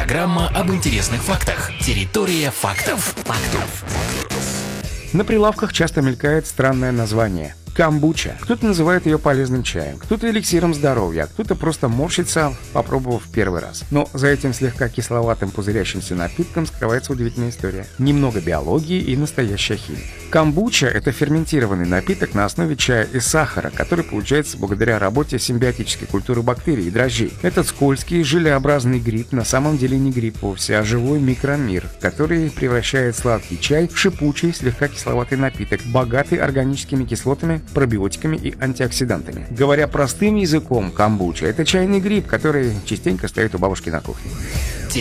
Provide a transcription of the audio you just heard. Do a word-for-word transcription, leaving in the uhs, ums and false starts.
Программа об интересных фактах. Территория фактов. Фактов. На прилавках часто мелькает странное название – камбуча. Кто-то называет ее полезным чаем, кто-то эликсиром здоровья, а кто-то просто морщится, попробовав первый раз. Но за этим слегка кисловатым пузырящимся напитком скрывается удивительная история. Немного биологии и настоящая химия. Камбуча – это ферментированный напиток на основе чая и сахара, который получается благодаря работе симбиотической культуры бактерий и дрожжей. Этот скользкий, желеобразный гриб на самом деле не гриб вовсе, а живой микромир, который превращает сладкий чай в шипучий, слегка кисловатый напиток, богатый органическими кислотами, пробиотиками и антиоксидантами. Говоря простым языком, камбуча – это чайный гриб, который частенько стоит у бабушки на кухне.